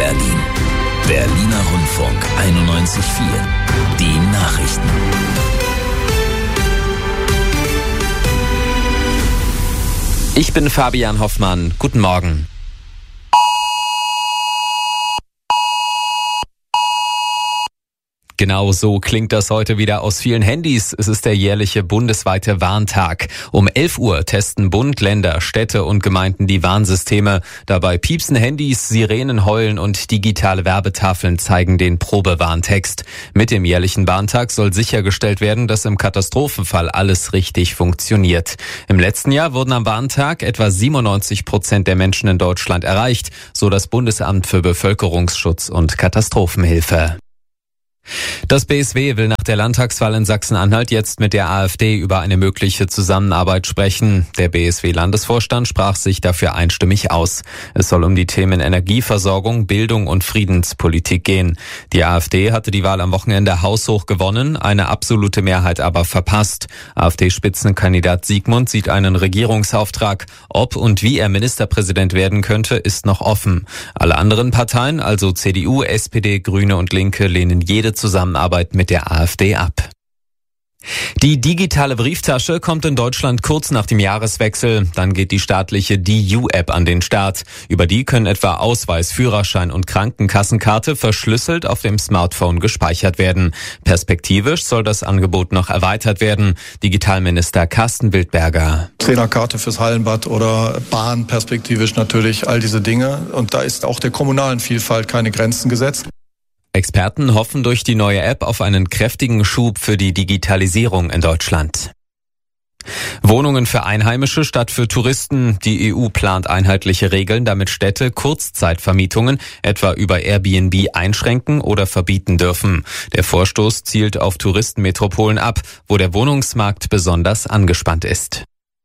Berlin. Berliner Rundfunk 91.4. Die Nachrichten. Ich bin Fabian Hoffmann. Guten Morgen. Genau so klingt das heute wieder aus vielen Handys. Es ist der jährliche bundesweite Warntag. Um 11 Uhr testen Bund, Länder, Städte und Gemeinden die Warnsysteme. Dabei piepsen Handys, Sirenen heulen und digitale Werbetafeln zeigen den Probewarntext. Mit dem jährlichen Warntag soll sichergestellt werden, dass im Katastrophenfall alles richtig funktioniert. Im letzten Jahr wurden am Warntag etwa 97% der Menschen in Deutschland erreicht, so das Bundesamt für Bevölkerungsschutz und Katastrophenhilfe. Das BSW will nach der Landtagswahl in Sachsen-Anhalt jetzt mit der AfD über eine mögliche Zusammenarbeit sprechen. Der BSW-Landesvorstand sprach sich dafür einstimmig aus. Es soll um die Themen Energieversorgung, Bildung und Friedenspolitik gehen. Die AfD hatte die Wahl am Wochenende haushoch gewonnen, eine absolute Mehrheit aber verpasst. AfD-Spitzenkandidat Siegmund sieht einen Regierungsauftrag. Ob und wie er Ministerpräsident werden könnte, ist noch offen. Alle anderen Parteien, also CDU, SPD, Grüne und Linke, lehnen jede Zusammenarbeit mit der AfD ab. Die digitale Brieftasche kommt in Deutschland kurz nach dem Jahreswechsel. Dann geht die staatliche DU-App an den Start. Über die können etwa Ausweis, Führerschein und Krankenkassenkarte verschlüsselt auf dem Smartphone gespeichert werden. Perspektivisch soll das Angebot noch erweitert werden. Digitalminister Carsten Wildberger. Trainerkarte fürs Hallenbad oder Bahn perspektivisch natürlich, all diese Dinge. Und da ist auch der kommunalen Vielfalt keine Grenzen gesetzt. Experten hoffen durch die neue App auf einen kräftigen Schub für die Digitalisierung in Deutschland. Wohnungen für Einheimische statt für Touristen. Die EU plant einheitliche Regeln, damit Städte Kurzzeitvermietungen etwa über Airbnb einschränken oder verbieten dürfen. Der Vorstoß zielt auf Touristenmetropolen ab, wo der Wohnungsmarkt besonders angespannt ist.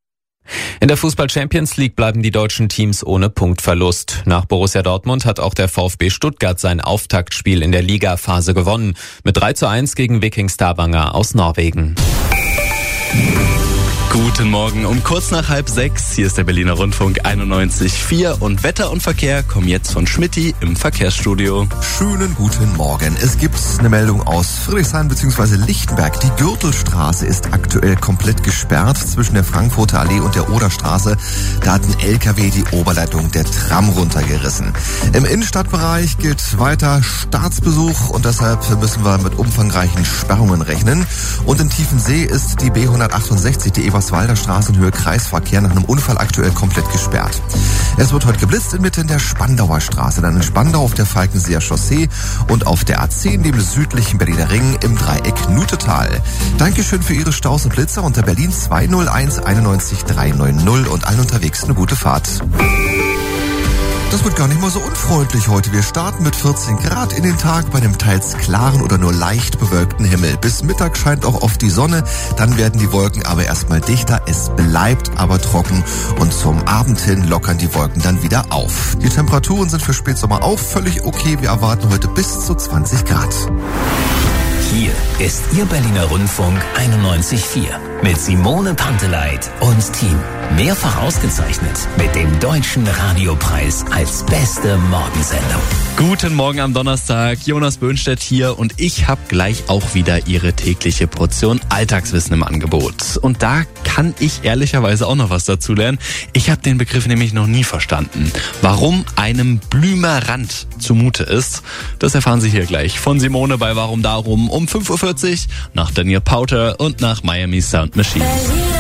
In der Fußball-Champions League bleiben die deutschen Teams ohne Punktverlust. Nach Borussia Dortmund hat auch der VfB Stuttgart sein Auftaktspiel in der Ligaphase gewonnen. Mit 3:1 gegen Viking Stavanger aus Norwegen. Guten Morgen, um kurz nach 5:30. Hier ist der Berliner Rundfunk 91.4 und Wetter und Verkehr kommen jetzt von Schmitty im Verkehrsstudio. Schönen guten Morgen. Es gibt eine Meldung aus Friedrichshain bzw. Lichtenberg. Die Gürtelstraße ist aktuell komplett gesperrt zwischen der Frankfurter Allee und der Oderstraße. Da hat ein LKW die Oberleitung der Tram runtergerissen. Im Innenstadtbereich gilt weiter Staatsbesuch und deshalb müssen wir mit umfangreichen Sperrungen rechnen. Und in Tiefensee ist die B168, die Eberswalder Straße in Höhe Kreisverkehr nach einem Unfall aktuell komplett gesperrt. Es wird heute geblitzt inmitten der Spandauer Straße, dann in Spandau auf der Falkenseer Chaussee und auf der A10 neben dem südlichen Berliner Ring im Dreieck Nutetal. Dankeschön für Ihre Staus und Blitzer unter Berlin 201 91 390 und allen unterwegs eine gute Fahrt. Das wird gar nicht mal so unfreundlich heute. Wir starten mit 14 Grad in den Tag bei einem teils klaren oder nur leicht bewölkten Himmel. Bis Mittag scheint auch oft die Sonne, dann werden die Wolken aber erstmal dichter. Es bleibt aber trocken und zum Abend hin lockern die Wolken dann wieder auf. Die Temperaturen sind für Spätsommer auch völlig okay. Wir erwarten heute bis zu 20 Grad. Hier ist Ihr Berliner Rundfunk 91.4 mit Simone Panteleit und Team. Mehrfach ausgezeichnet mit dem Deutschen Radiopreis als beste Morgensendung. Guten Morgen am Donnerstag, Jonas Böhnstedt hier und ich habe gleich auch wieder Ihre tägliche Portion Alltagswissen im Angebot. Und da kann ich ehrlicherweise auch noch was dazu lernen. Ich habe den Begriff nämlich noch nie verstanden. Warum einem Blümerrand zumute ist, das erfahren Sie hier gleich von Simone bei Warum Darum um 5:40 Uhr nach Daniel Powter und nach Miami Sound Machine.